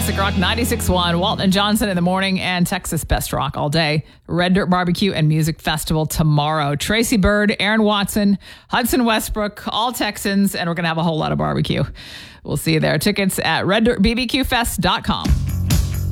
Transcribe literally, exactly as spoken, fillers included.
Classic Rock ninety-six point one, Walton and Johnson in the morning, and Texas Best Rock all day. Red Dirt Barbecue and Music Festival tomorrow. Tracy Bird, Aaron Watson, Hudson Westbrook, all Texans, and we're going to have a whole lot of barbecue. We'll see you there. Tickets at red dirt b b q fest dot com.